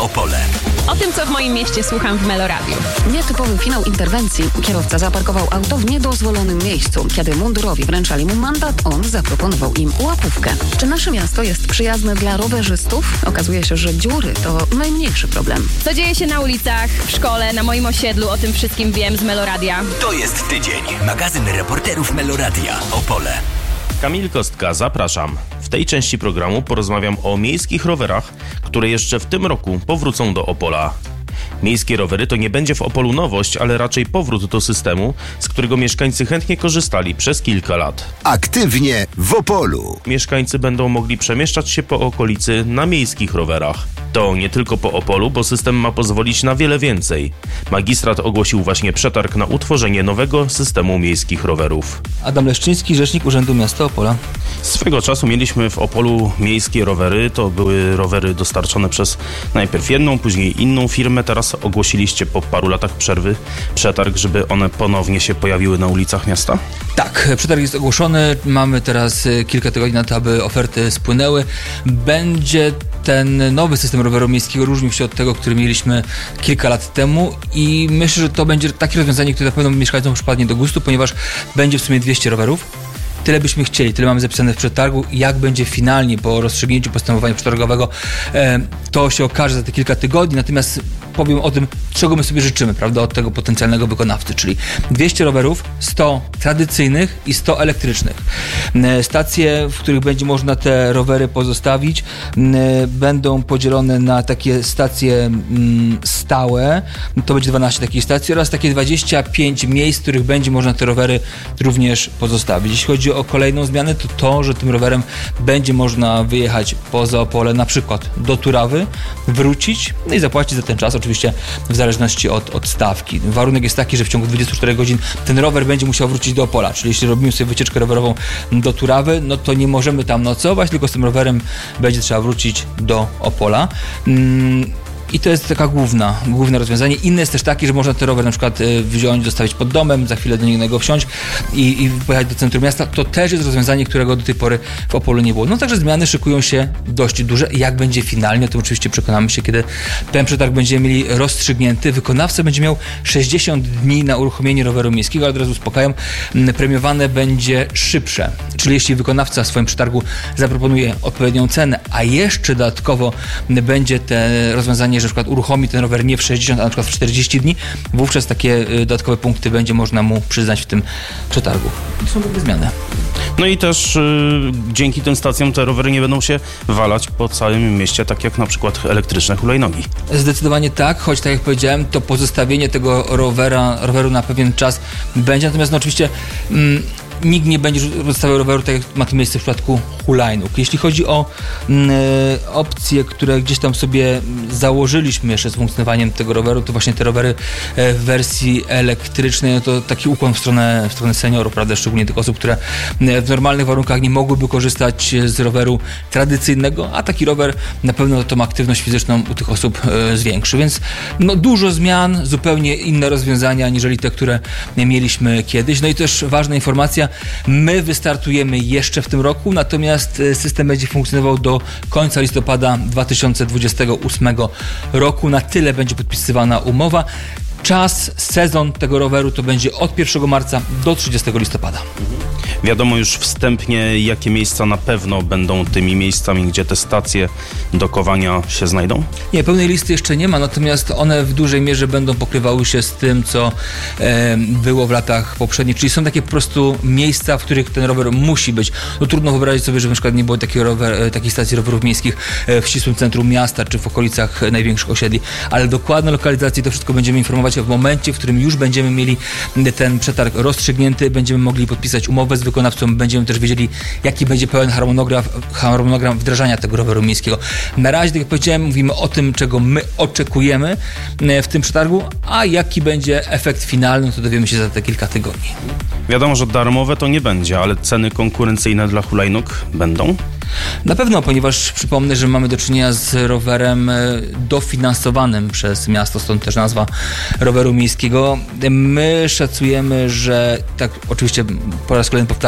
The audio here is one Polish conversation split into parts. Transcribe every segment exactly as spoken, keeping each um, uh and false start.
Opole. O tym, co w moim mieście słucham w Meloradiu. Nietypowy finał interwencji. Kierowca zaparkował auto w niedozwolonym miejscu. Kiedy mundurowi wręczali mu mandat, on zaproponował im łapówkę. Czy nasze miasto jest przyjazne dla rowerzystów? Okazuje się, że dziury to najmniejszy problem. Co dzieje się na ulicach, w szkole, na moim osiedlu, o tym wszystkim wiem z Meloradia. To jest tydzień. Magazyn reporterów Meloradia. Opole. Kamil Kostka, zapraszam. W tej części programu porozmawiam o miejskich rowerach, które jeszcze w tym roku powrócą do Opola. Miejskie rowery to nie będzie w Opolu nowość, ale raczej powrót do systemu, z którego mieszkańcy chętnie korzystali przez kilka lat. Aktywnie w Opolu. Mieszkańcy będą mogli przemieszczać się po okolicy na miejskich rowerach. To nie tylko po Opolu, bo system ma pozwolić na wiele więcej. Magistrat ogłosił właśnie przetarg na utworzenie nowego systemu miejskich rowerów. Adam Leszczyński, rzecznik Urzędu Miasta Opola. Swego czasu mieliśmy w Opolu miejskie rowery. To były rowery dostarczone przez najpierw jedną, później inną firmę. Teraz ogłosiliście po paru latach przerwy przetarg, żeby one ponownie się pojawiły na ulicach miasta? Tak, przetarg jest ogłoszony. Mamy teraz kilka tygodni na to, aby oferty spłynęły. Będzie ten nowy system roweru miejskiego różnił się od tego, który mieliśmy kilka lat temu i myślę, że to będzie takie rozwiązanie, które na pewno mieszkańcom przypadnie do gustu, ponieważ będzie w sumie dwieście rowerów. Tyle byśmy chcieli, tyle mamy zapisane w przetargu. Jak będzie finalnie po rozstrzygnięciu postępowania przetargowego, to się okaże za te kilka tygodni. Natomiast powiem o tym, czego my sobie życzymy, prawda, od tego potencjalnego wykonawcy, czyli dwieście rowerów, sto tradycyjnych i sto elektrycznych. Stacje, w których będzie można te rowery pozostawić, będą podzielone na takie stacje stałe, to będzie dwanaście takich stacji oraz takie dwadzieścia pięć miejsc, w których będzie można te rowery również pozostawić. Jeśli chodzi o kolejną zmianę, to to, że tym rowerem będzie można wyjechać poza Opole, na przykład do Turawy, wrócić, no i zapłacić za ten czas, oczywiście w zależności od, od stawki. Warunek jest taki, że w ciągu dwudziestu czterech godzin ten rower będzie musiał wrócić do Opola, czyli jeśli robimy sobie wycieczkę rowerową do Turawy, no to nie możemy tam nocować, tylko z tym rowerem będzie trzeba wrócić do Opola. Hmm. I to jest taka główna, główne rozwiązanie. Inne jest też takie, że można ten rower na przykład wziąć, zostawić pod domem, za chwilę do niego wsiąść i, i pojechać do centrum miasta. To też jest rozwiązanie, którego do tej pory w Opolu nie było. No także zmiany szykują się dość duże. Jak będzie finalnie, to oczywiście przekonamy się, kiedy ten przetarg będziemy mieli rozstrzygnięty. Wykonawca będzie miał sześćdziesiąt dni na uruchomienie roweru miejskiego, ale od razu uspokajam, premiowane będzie szybsze. Czyli jeśli wykonawca w swoim przetargu zaproponuje odpowiednią cenę, a jeszcze dodatkowo będzie te rozwiązanie, że na przykład uruchomi ten rower nie w sześćdziesiąt, a na przykład w czterdzieści dni, wówczas takie dodatkowe punkty będzie można mu przyznać w tym przetargu. To są dobre zmiany. No i też yy, dzięki tym stacjom te rowery nie będą się walać po całym mieście, tak jak na przykład elektryczne hulajnogi. Zdecydowanie tak, choć tak jak powiedziałem, to pozostawienie tego rowera, roweru na pewien czas będzie, natomiast no oczywiście mm, nikt nie będzie zostawiał roweru, tak jak ma to miejsce w przypadku hulajnóg. Jeśli chodzi o mm, opcje, które gdzieś tam sobie założyliśmy jeszcze z funkcjonowaniem tego roweru, to właśnie te rowery w wersji elektrycznej, no to taki ukłon w stronę, w stronę seniorów, prawda, szczególnie tych osób, które w normalnych warunkach nie mogłyby korzystać z roweru tradycyjnego, a taki rower na pewno tą aktywność fizyczną u tych osób e, zwiększy, więc no, dużo zmian, zupełnie inne rozwiązania aniżeli te, które mieliśmy kiedyś. No i też ważna informacja, my wystartujemy jeszcze w tym roku, natomiast system będzie funkcjonował do końca listopada dwa tysiące dwudziestego ósmego roku. Na tyle będzie podpisywana umowa. Czas, sezon tego roweru to będzie od pierwszego marca do trzydziestego listopada. Wiadomo już wstępnie, jakie miejsca na pewno będą tymi miejscami, gdzie te stacje dokowania się znajdą? Nie, pełnej listy jeszcze nie ma, natomiast one w dużej mierze będą pokrywały się z tym, co e, było w latach poprzednich, czyli są takie po prostu miejsca, w których ten rower musi być. No trudno wyobrazić sobie, że na przykład nie było takiego rower, takiej stacji rowerów miejskich w ścisłym centrum miasta, czy w okolicach największych osiedli, ale dokładne lokalizacje to wszystko będziemy informować w momencie, w którym już będziemy mieli ten przetarg rozstrzygnięty, będziemy mogli podpisać umowę z wykonawcą, będziemy też wiedzieli, jaki będzie pełen harmonogram, harmonogram wdrażania tego roweru miejskiego. Na razie, tak jak powiedziałem, mówimy o tym, czego my oczekujemy w tym przetargu, a jaki będzie efekt finalny, to dowiemy się za te kilka tygodni. Wiadomo, że darmowe to nie będzie, ale ceny konkurencyjne dla hulajnóg będą? Na pewno, ponieważ przypomnę, że mamy do czynienia z rowerem dofinansowanym przez miasto, stąd też nazwa roweru miejskiego. My szacujemy, że tak, oczywiście po raz kolejny powtarzam,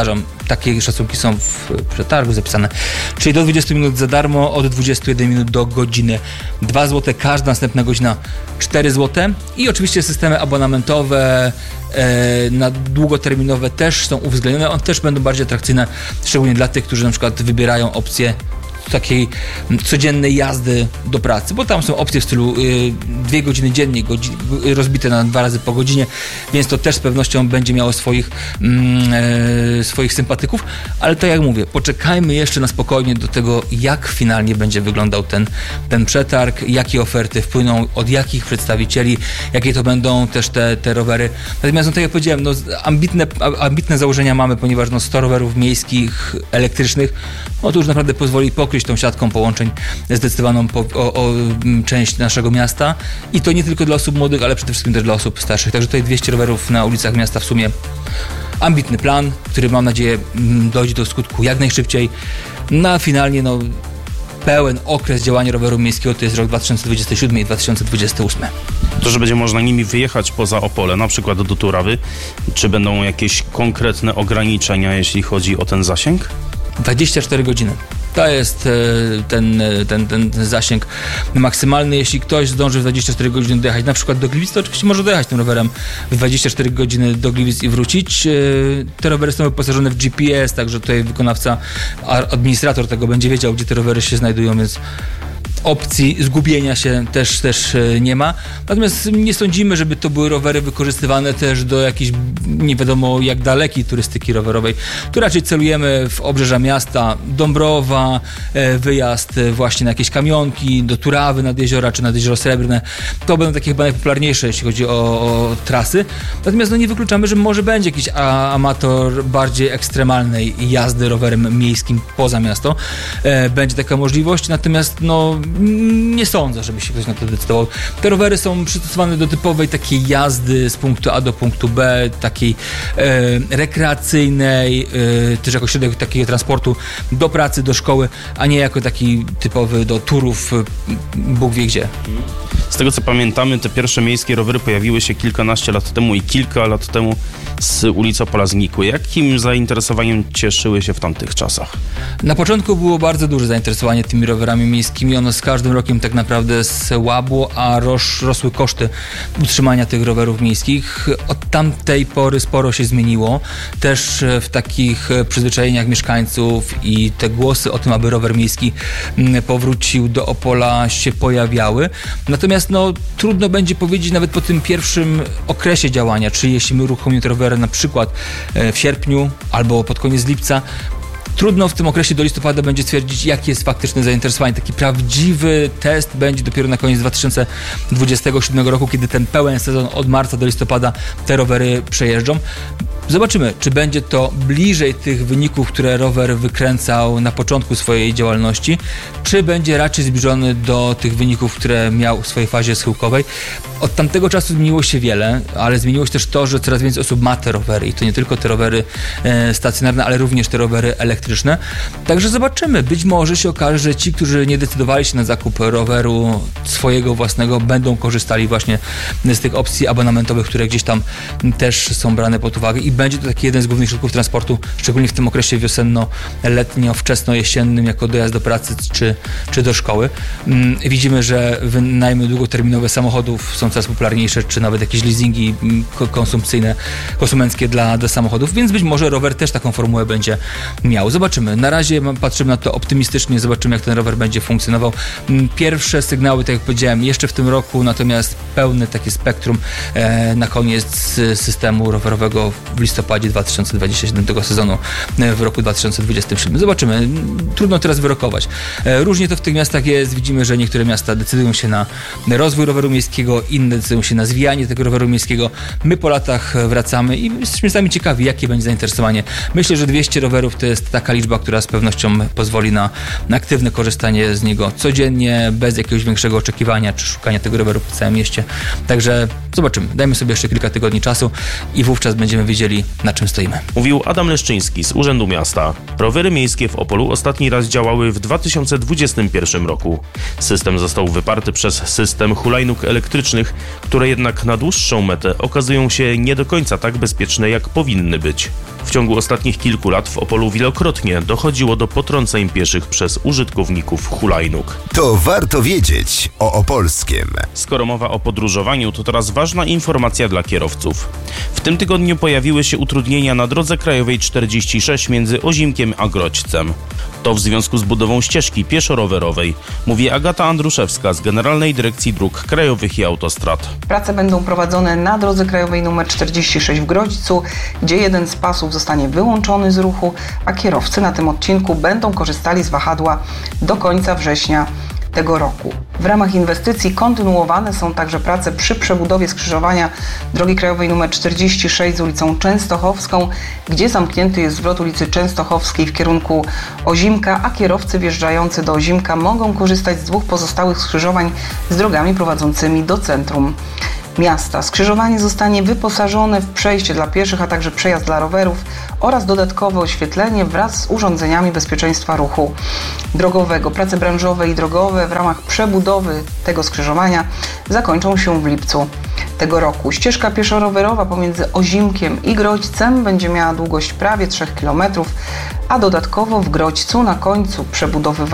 takie szacunki są w przetargu zapisane. Czyli do dwudziestu minut za darmo, od dwudziestu jeden minut do godziny dwa złote, każda następna godzina cztery złote i oczywiście systemy abonamentowe e, na długoterminowe też są uwzględnione, one też będą bardziej atrakcyjne, szczególnie dla tych, którzy na przykład wybierają opcję takiej codziennej jazdy do pracy, bo tam są opcje w stylu y, dwie godziny dziennie, godzi- rozbite na dwa razy po godzinie, więc to też z pewnością będzie miało swoich, mm, e, swoich sympatyków, ale tak jak mówię, poczekajmy jeszcze na spokojnie do tego, jak finalnie będzie wyglądał ten, ten przetarg, jakie oferty wpłyną, od jakich przedstawicieli, jakie to będą też te, te rowery. Natomiast, no tak jak powiedziałem, no, ambitne, ambitne założenia mamy, ponieważ no, sto rowerów miejskich, elektrycznych, no to już naprawdę pozwoli pokryć tą siatką połączeń zdecydowaną po, o, o część naszego miasta i to nie tylko dla osób młodych, ale przede wszystkim też dla osób starszych. Także tutaj dwieście rowerów na ulicach miasta w sumie ambitny plan, który mam nadzieję dojdzie do skutku jak najszybciej. No a finalnie no, pełen okres działania roweru miejskiego to jest rok dwa tysiące dwudziesty siódmy i dwa tysiące dwudziesty ósmy. To, że będzie można nimi wyjechać poza Opole, na przykład do Turawy, czy będą jakieś konkretne ograniczenia, jeśli chodzi o ten zasięg? dwadzieścia cztery godziny. To jest ten, ten, ten zasięg maksymalny. Jeśli ktoś zdąży w dwadzieścia cztery godziny dojechać na przykład do Gliwic, to oczywiście może dojechać tym rowerem w dwadzieścia cztery godziny do Gliwic i wrócić. Te rowery są wyposażone w G P S, także tutaj wykonawca, administrator tego będzie wiedział, gdzie te rowery się znajdują, więc opcji zgubienia się też, też nie ma. Natomiast nie sądzimy, żeby to były rowery wykorzystywane też do jakiejś nie wiadomo jak dalekiej turystyki rowerowej. Tu raczej celujemy w obrzeża miasta, Dąbrowa, wyjazd właśnie na jakieś kamionki, do Turawy nad jeziora czy nad Jezioro Srebrne. To będą takie chyba najpopularniejsze, jeśli chodzi o, o trasy. Natomiast no nie wykluczamy, że może będzie jakiś a, amator bardziej ekstremalnej jazdy rowerem miejskim poza miasto. E, będzie taka możliwość, natomiast no nie sądzę, żeby się ktoś na to decydował. Te rowery są przystosowane do typowej takiej jazdy z punktu A do punktu B, takiej e, rekreacyjnej, e, też jako środek takiego transportu do pracy, do szkoły, a nie jako taki typowy do turów, e, Bóg wie gdzie. Z tego co pamiętamy, te pierwsze miejskie rowery pojawiły się kilkanaście lat temu i kilka lat temu z ulicy Opola znikły. Jakim zainteresowaniem cieszyły się w tamtych czasach? Na początku było bardzo duże zainteresowanie tymi rowerami miejskimi. Ono z każdym rokiem tak naprawdę słabło, a rosz, rosły koszty utrzymania tych rowerów miejskich. Od tamtej pory sporo się zmieniło. Też w takich przyzwyczajeniach mieszkańców i te głosy o tym, aby rower miejski powrócił do Opola się pojawiały. Natomiast no, trudno będzie powiedzieć nawet po tym pierwszym okresie działania, czy jeśli my uruchomimy te rowery na przykład w sierpniu albo pod koniec lipca, trudno w tym okresie do listopada będzie stwierdzić, jakie jest faktyczne zainteresowanie. Taki prawdziwy test będzie dopiero na koniec dwa tysiące dwudziestego siódmego roku, kiedy ten pełen sezon od marca do listopada te rowery przejeżdżą. Zobaczymy, czy będzie to bliżej tych wyników, które rower wykręcał na początku swojej działalności, czy będzie raczej zbliżony do tych wyników, które miał w swojej fazie schyłkowej. Od tamtego czasu zmieniło się wiele, ale zmieniło się też to, że coraz więcej osób ma te rowery i to nie tylko te rowery e, stacjonarne, ale również te rowery elektryczne. Także zobaczymy. Być może się okaże, że ci, którzy nie decydowali się na zakup roweru swojego własnego, będą korzystali właśnie z tych opcji abonamentowych, które gdzieś tam też są brane pod uwagę i będzie to taki jeden z głównych środków transportu, szczególnie w tym okresie wiosenno-letnio, wczesno-jesiennym, jako dojazd do pracy czy, czy do szkoły. Widzimy, że wynajmy długoterminowe samochodów są coraz popularniejsze, czy nawet jakieś leasingi konsumpcyjne, konsumenckie dla, dla samochodów, więc być może rower też taką formułę będzie miał. Zobaczymy. Na razie patrzymy na to optymistycznie, zobaczymy, jak ten rower będzie funkcjonował. Pierwsze sygnały, tak jak powiedziałem, jeszcze w tym roku, natomiast pełne takie spektrum e, na koniec systemu rowerowego w listopadzie dwa tysiące dwudziestego siódmego sezonu w roku dwa tysiące dwudziestym siódmym. Zobaczymy. Trudno teraz wyrokować. E, różnie to w tych miastach jest. Widzimy, że niektóre miasta decydują się na rozwój roweru miejskiego, inne decydują się na zwijanie tego roweru miejskiego. My po latach wracamy i jesteśmy sami ciekawi, jakie będzie zainteresowanie. Myślę, że dwieście rowerów to jest taka liczba, która z pewnością pozwoli na, na aktywne korzystanie z niego codziennie, bez jakiegoś większego oczekiwania czy szukania tego roweru po całym mieście. Także zobaczymy. Dajmy sobie jeszcze kilka tygodni czasu i wówczas będziemy wiedzieli, na czym stoimy. Mówił Adam Leszczyński z Urzędu Miasta. Rowery miejskie w Opolu ostatni raz działały w dwa tysiące dwudziestym pierwszym roku. System został wyparty przez system hulajnóg elektrycznych, które jednak na dłuższą metę okazują się nie do końca tak bezpieczne, jak powinny być. W ciągu ostatnich kilku lat w Opolu wielokrotnie dochodziło do potrąceń pieszych przez użytkowników hulajnóg. To warto wiedzieć o Opolskiem. Skoro mowa o podróżowaniu, to teraz ważna informacja dla kierowców. W tym tygodniu pojawiły się utrudnienia na drodze krajowej czterdzieści sześć między Ozimkiem a Grodźcem. To w związku z budową ścieżki pieszo-rowerowej, mówi Agata Andruszewska z Generalnej Dyrekcji Dróg Krajowych i Autostrad. Prace będą prowadzone na drodze krajowej nr czterdzieści sześć w Grodzicu, gdzie jeden z pasów zostanie wyłączony z ruchu, a kierowcy na tym odcinku będą korzystali z wahadła do końca września tego roku. W ramach inwestycji kontynuowane są także prace przy przebudowie skrzyżowania drogi krajowej nr czterdzieści sześć z ulicą Częstochowską, gdzie zamknięty jest zwrot ulicy Częstochowskiej w kierunku Ozimka, a kierowcy wjeżdżający do Ozimka mogą korzystać z dwóch pozostałych skrzyżowań z drogami prowadzącymi do centrum miasta. Skrzyżowanie zostanie wyposażone w przejście dla pieszych, a także przejazd dla rowerów oraz dodatkowe oświetlenie wraz z urządzeniami bezpieczeństwa ruchu drogowego. Prace branżowe i drogowe w ramach przebudowy tego skrzyżowania zakończą się w lipcu tego roku. Ścieżka pieszo-rowerowa pomiędzy Ozimkiem i Grodźcem będzie miała długość prawie trzech kilometrów, a dodatkowo w Grodźcu na końcu przebudowy